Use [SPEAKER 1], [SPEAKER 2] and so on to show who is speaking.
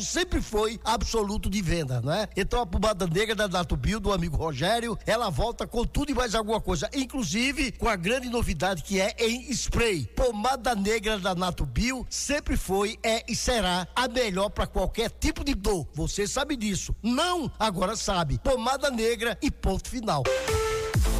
[SPEAKER 1] sempre foi absoluto de venda, né? Então a pomada negra da Natubio, do amigo Rogério, ela volta com tudo e mais alguma coisa, inclusive com a grande novidade que é em spray. Pomada negra da Natubio sempre foi, é e será a melhor para qualquer tipo de dor. Você sabe disso. Não, agora sabe. Pomada negra e ponto final.